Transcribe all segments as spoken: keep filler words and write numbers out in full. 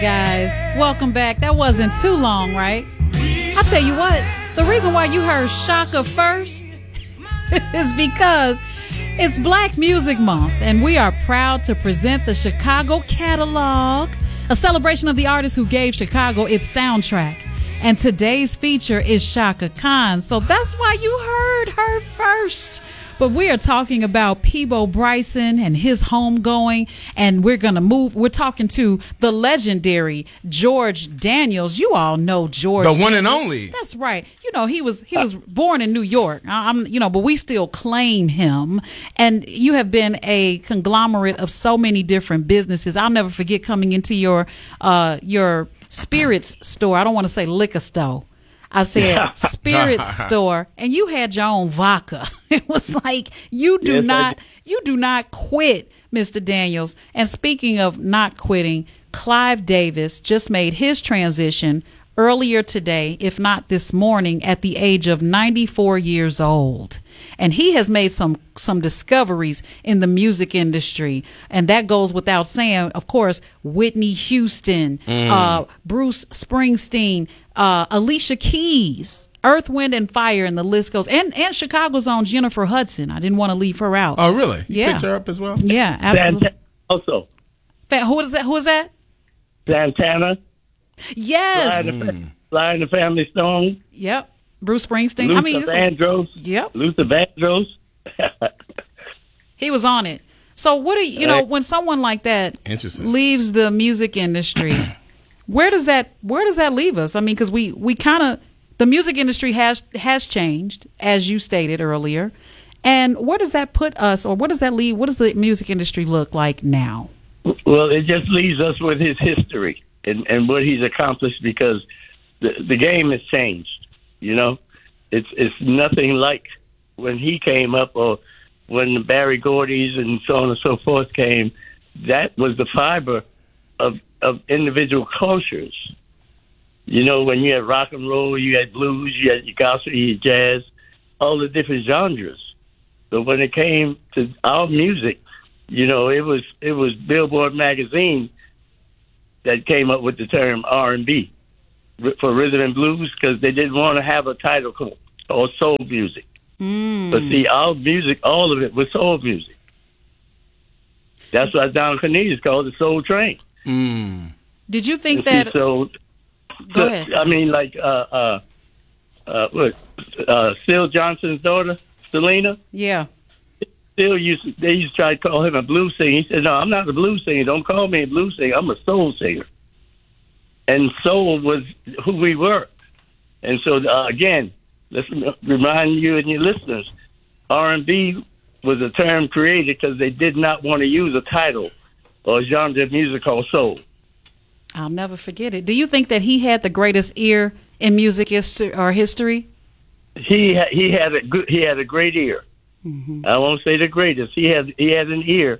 Guys, welcome back. That wasn't too long, right? I'll tell you what, the reason why you heard Shaka first is because it's Black Music Month, and we are proud to present the Chicago Catalog, a celebration of the artists who gave Chicago its soundtrack. And today's feature is Chaka Khan, so that's why you heard her first. But we are talking about Peabo Bryson and his homegoing, and we're going to move. We're talking to the legendary George Daniels. You all know George, the one Daniels. And only. That's right. You know, he was he was born in New York. I'm, you know, but we still claim him. And you have been a conglomerate of so many different businesses. I'll never forget coming into your uh, your spirits store. I don't want to say liquor store. I said spirits store, and you had your own vodka. It was like you do yes, not you do not quit, Mister Daniels. And speaking of not quitting, Clive Davis just made his transition earlier today, if not this morning, at the age of ninety-four years old. And he has made some some discoveries in the music industry. And that goes without saying, of course, Whitney Houston, mm. uh, Bruce Springsteen, uh, Alicia Keys, Earth, Wind and Fire, and the list goes. And, and Chicago's own Jennifer Hudson. I didn't want to leave her out. Oh, really? You yeah. picked her up as well? Yeah, absolutely. Santana also. Who is that? Who is that? Santana. Yes. Fly in the, Fly in the Family Stone. Yep. Bruce Springsteen. Luther I mean, Vandross. Yep. Luther Vandross. He was on it. So what do you, you know, when someone like that leaves the music industry, where does that where does that leave us? I mean, because we, we kind of, the music industry has has changed, as you stated earlier. And where does that put us, or what does that leave? What does the music industry look like now? Well, it just leaves us with his history and, and what he's accomplished, because the, the game has changed. You know, it's it's nothing like when he came up, or when the Barry Gordy's and so on and so forth came. That was the fiber of of individual cultures. You know, when you had rock and roll, you had blues, you had gospel, you had jazz, all the different genres. But when it came to our music, you know, it was it was Billboard magazine that came up with the term R and B for rhythm and blues, because they didn't want to have a title called or soul music. Mm. But see, our music, all of it was soul music. That's why Don Cornelius called it Soul Train. Mm. Did you think that? See, so, Go so, ahead. I mean, like, uh, uh, uh, what, uh, Syl Johnson's daughter, Selena. Yeah. Still used to, they used to try to call him a blues singer. He said, "No, I'm not a blues singer. Don't call me a blues singer. I'm a soul singer." And soul was who we were. And so, uh, again, let's remind you and your listeners, R and B was a term created because they did not want to use a title or a genre of music called soul. I'll never forget it. Do you think that he had the greatest ear in music history or history? He ha- he had a good he had a great ear. Mm-hmm. I won't say the greatest. He had he had an ear.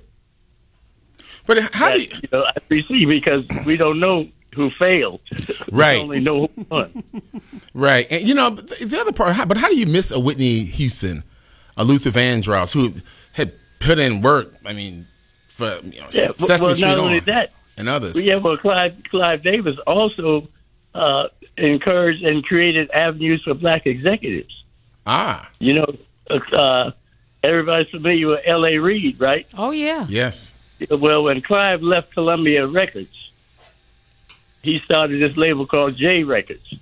But how that, do you, you know, I see, because we don't know who failed. Right. We only know who won. Right. And, you know, the other part, how, but how do you miss a Whitney Houston, a Luther Vandross, who had put in work, I mean, for you know, yeah, Sesame well, Street not only on, that, and others. Well, yeah, well, Clive, Clive Davis also uh, encouraged and created avenues for black executives. Ah. You know, uh, everybody's familiar with L A. Reid, right? Oh, yeah. Yes. Well, when Clive left Columbia Records, he started this label called J Records.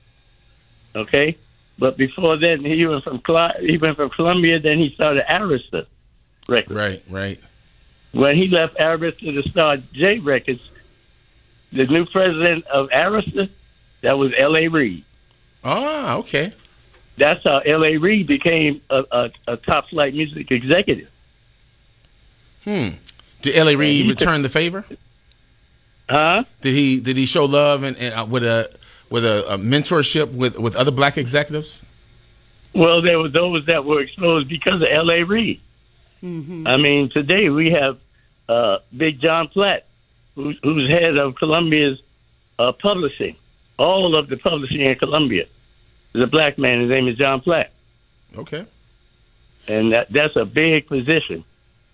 Okay, but before then, he went from Cl- he went from Columbia. Then he started Arista Records. Right, right. When he left Arista to start J Records, the new president of Arista, that was L A. Reid. Ah, okay. That's how L A. Reid became a, a, a top flight music executive. Hmm. Did L A. Reid return the favor? Huh? Did he did he show love and, and uh, with a with a, a mentorship with, with other black executives? Well, there were those that were exposed because of L A. Reid. Mm-hmm. I mean, today we have uh, Big John Platt, who's, who's head of Columbia's uh, publishing, all of the publishing in Columbia. There's a black man. His name is John Platt. Okay. And that, that's a big position.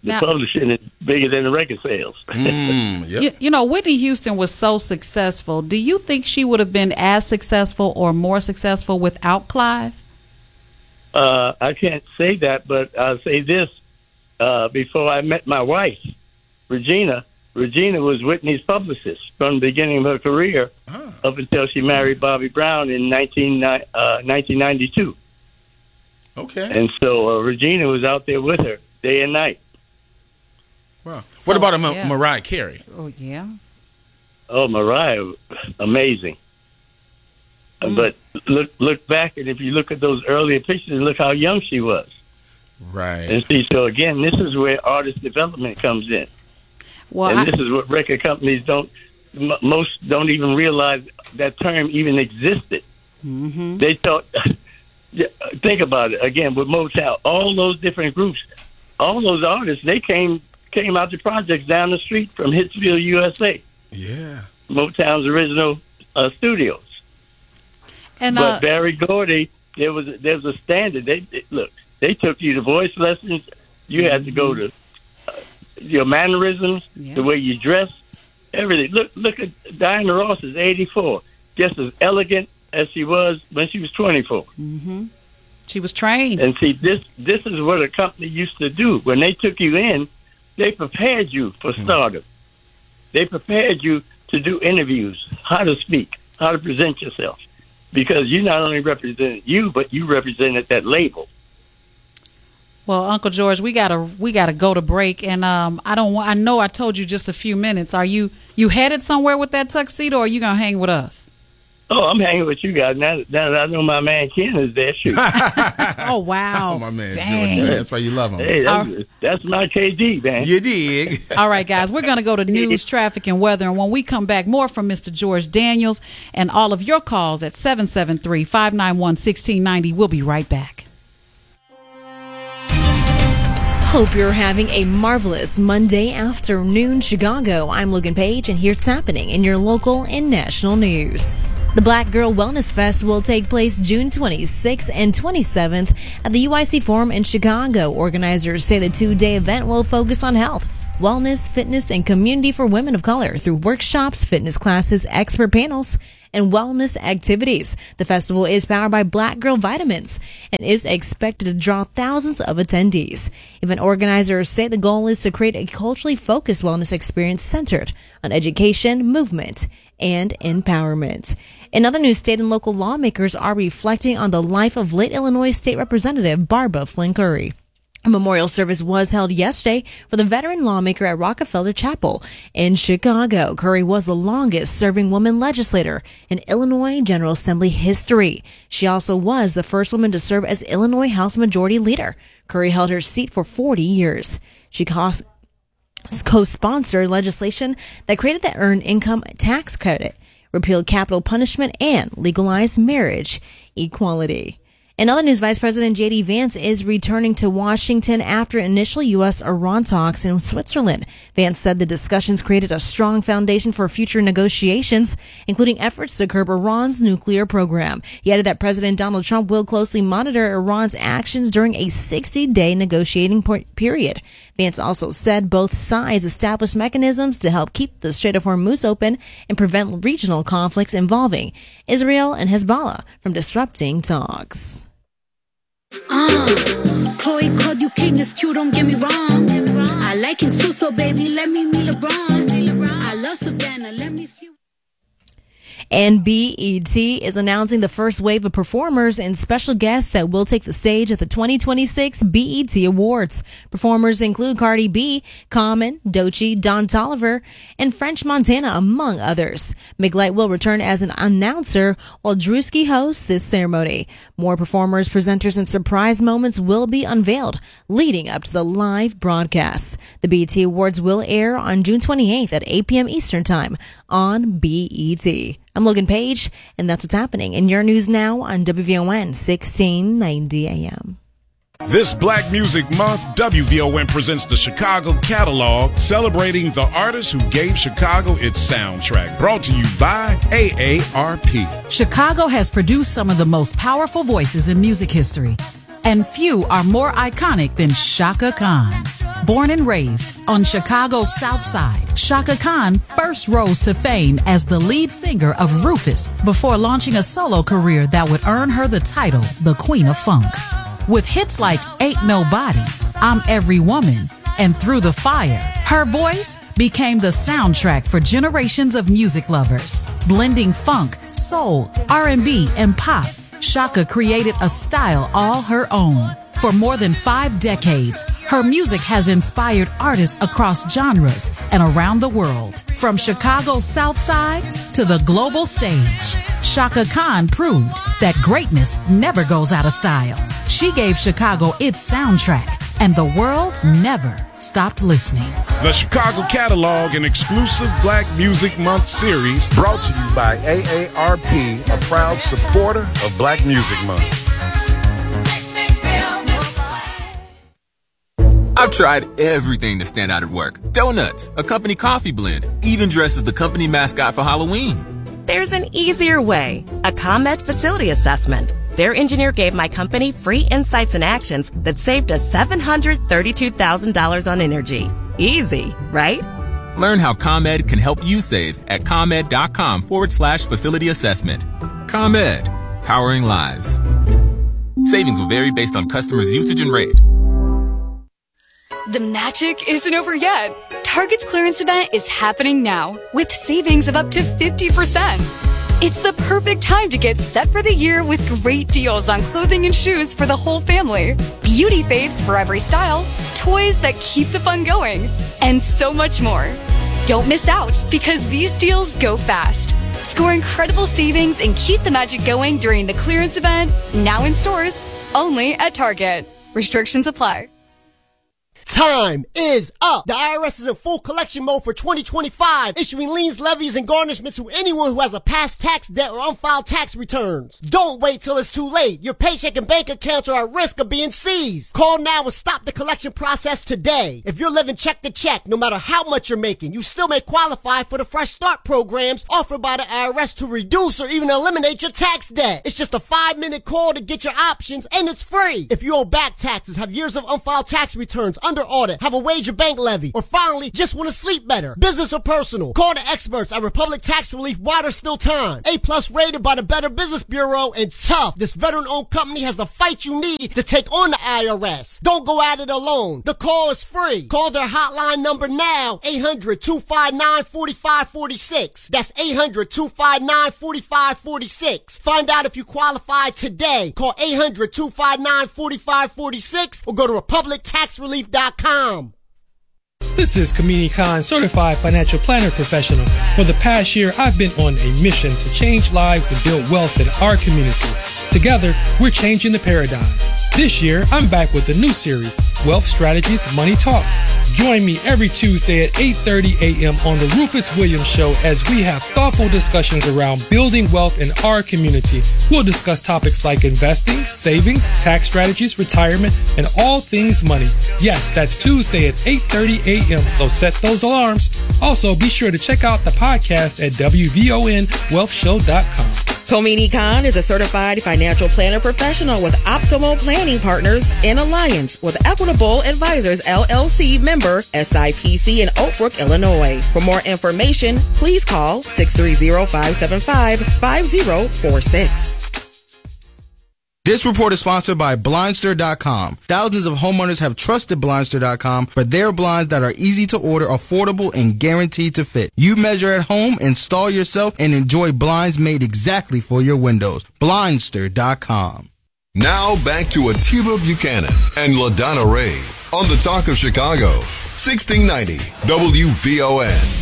The Now- publishing is bigger than the record sales. Mm, yep. You, you know, Whitney Houston was so successful. Do you think she would have been as successful or more successful without Clive? Uh, I can't say that, but I'll say this. Uh, before I met my wife, Regina, Regina was Whitney's publicist from the beginning of her career Ah. up until she married Bobby Brown in nineteen, uh, nineteen ninety-two. Okay. And so uh, Regina was out there with her day and night. Wow. So, what about a Ma- yeah. Mariah Carey? Oh, yeah. Oh, Mariah, amazing. Uh, Mm. But look look back, and if you look at those earlier pictures, look how young she was. Right. And see, so again, this is where artist development comes in. Well, and I, this is what record companies don't, m- most don't even realize that term even existed. mm-hmm. They thought, yeah, think about it again with Motown, all those different groups, all those artists, they came came out to projects down the street from Hitsville, U S A, Yeah. Motown's original uh, studios. and But uh, Barry Gordy, there was there was a standard. They, they look, they took you to voice lessons. You had to go to uh, your mannerisms, Yeah. the way you dress, everything. Look, look at Diana Ross is eighty-four, just as elegant as she was when she was twenty-four. she was trained. And see, this this is what a company used to do. When they took you in, they prepared you for stardom. They prepared you to do interviews, how to speak, how to present yourself, because you not only represented you, but you represented that label. Well, Uncle George, we gotta we gotta go to break, and um, I don't want. I know I told you just a few minutes. Are you you headed somewhere with that tuxedo, or are you gonna hang with us? Oh, I'm hanging with you guys now. Now that I know my man Ken is there, shoot. Oh wow! Oh, my man, Dang. George. That's why you love him. Hey, that's, that's my K D, man. You dig. All right, guys, we're going to go to news, traffic, and weather. And when we come back, more from Mister George Daniels and all of your calls at seven seven three, five nine one, one six nine zero. We'll be right back. Hope you're having a marvelous Monday afternoon, Chicago. I'm Logan Page, and here's what's happening in your local and national news. The Black Girl Wellness Fest will take place June twenty-sixth and twenty-seventh at the U I C Forum in Chicago. Organizers say the two-day event will focus on health, wellness, fitness, and community for women of color through workshops, fitness classes, expert panels, and wellness activities. The festival is powered by Black Girl Vitamins and is expected to draw thousands of attendees. Event organizers say the goal is to create a culturally focused wellness experience centered on education, movement, and empowerment. In other news, state and local lawmakers are reflecting on the life of late Illinois State Representative Barbara Flynn Curry. A memorial service was held yesterday for the veteran lawmaker at Rockefeller Chapel in Chicago. Curry was the longest serving woman legislator in Illinois General Assembly history. She also was the first woman to serve as Illinois House Majority Leader. Curry held her seat for forty years. She cost co-sponsored legislation that created the Earned Income Tax Credit, repealed capital punishment, and legalized marriage equality. In other news, Vice President J D. Vance is returning to Washington after initial U S Iran talks in Switzerland. Vance said the discussions created a strong foundation for future negotiations, including efforts to curb Iran's nuclear program. He added that President Donald Trump will closely monitor Iran's actions during a sixty-day negotiating period. Vance also said both sides established mechanisms to help keep the Strait of Hormuz open and prevent regional conflicts involving Israel and Hezbollah from disrupting talks. Uh, Chloe called you king, it's cute, don't get me wrong. I like it too, so baby, let me meet LeBron. I love Savannah, let me see. And B E T is announcing the first wave of performers and special guests that will take the stage at the twenty twenty-six B E T Awards. Performers include Cardi B, Common, Doechii, Don Toliver, and French Montana, among others. Meg Light will return as an announcer while Drewski hosts this ceremony. More performers, presenters, and surprise moments will be unveiled leading up to the live broadcast. The B E T Awards will air on June twenty-eighth at eight p.m. Eastern Time on B E T. I'm Logan Page, and that's what's happening in your news now on W V O N sixteen ninety A M. This Black Music Month, W V O N presents the Chicago Catalog, celebrating the artists who gave Chicago its soundtrack. Brought to you by A A R P. Chicago has produced some of the most powerful voices in music history, and few are more iconic than Chaka Khan. Born and raised on Chicago's South Side, Chaka Khan first rose to fame as the lead singer of Rufus before launching a solo career that would earn her the title, the Queen of Funk. With hits like Ain't Nobody, I'm Every Woman, and Through the Fire, her voice became the soundtrack for generations of music lovers. Blending funk, soul, R and B, and pop, Chaka created a style all her own. For more than five decades, her music has inspired artists across genres and around the world. From Chicago's South Side to the global stage, Chaka Khan proved that greatness never goes out of style. She gave Chicago its soundtrack, and the world never stopped listening. The Chicago Catalog, an exclusive Black Music Month series brought to you by A A R P, a proud supporter of Black Music Month. I've tried everything to stand out at work. Donuts, a company coffee blend, even dressed as the company mascot for Halloween. There's an easier way. A ComEd facility assessment. Their engineer gave my company free insights and actions that saved us seven hundred thirty-two thousand dollars on energy. Easy, right? Learn how ComEd can help you save at ComEd.com forward slash facility assessment. ComEd, powering lives. Savings will vary based on customers' usage and rate. The magic isn't over yet. Target's clearance event is happening now with savings of up to fifty percent. It's the perfect time to get set for the year with great deals on clothing and shoes for the whole family, beauty faves for every style, toys that keep the fun going, and so much more. Don't miss out because these deals go fast. Score incredible savings and keep the magic going during the clearance event, now in stores, only at Target. Restrictions apply. Time is up. The I R S is in full collection mode for twenty twenty-five, issuing liens, levies, and garnishments to anyone who has a past tax debt or unfiled tax returns. Don't wait till it's too late. Your paycheck and bank accounts are at risk of being seized. Call now and stop the collection process today. If you're living check to check, no matter how much you're making, you still may qualify for the Fresh Start programs offered by the I R S to reduce or even eliminate your tax debt. It's just a five-minute call to get your options, and it's free. If you owe back taxes, have years of unfiled tax returns, under audit, have a wage or bank levy, or finally just want to sleep better, business or personal, call the experts at Republic Tax Relief while there's still time. A plus rated by the Better Business Bureau, and tough. This veteran-owned company has the fight you need to take on the I R S. Don't go at it alone. The call is free. Call their hotline number now, eight hundred, two five nine, four five four six. That's eight hundred, two five nine, four five four six. Find out if you qualify today. Call eight hundred, two five nine, four five four six or go to republic tax relief dot com. This is Kamini Khan, certified financial planner professional. For the past year, I've been on a mission to change lives and build wealth in our community. Together, we're changing the paradigm. This year, I'm back with a new series, Wealth Strategies, Money Talks. Join me every Tuesday at eight thirty a.m. on the Rufus Williams Show as we have thoughtful discussions around building wealth in our community. We'll discuss topics like investing, savings, tax strategies, retirement, and all things money. Yes, that's Tuesday at eight thirty a.m., so set those alarms. Also, be sure to check out the podcast at w v o n wealth show dot com. Komini Khan is a certified financial planner professional with Optimal Planning Partners in alliance with Equitable Advisors, L L C member S I P C in Oak Brook, Illinois. For more information, please call six three zero, five seven five, five zero four six. This report is sponsored by Blindster dot com. Thousands of homeowners have trusted Blindster dot com for their blinds that are easy to order, affordable, and guaranteed to fit. You measure at home, install yourself, and enjoy blinds made exactly for your windows. Blindster dot com. Now back to Atiba Buchanan and LaDonna Ray on the Talk of Chicago, sixteen ninety W V O N.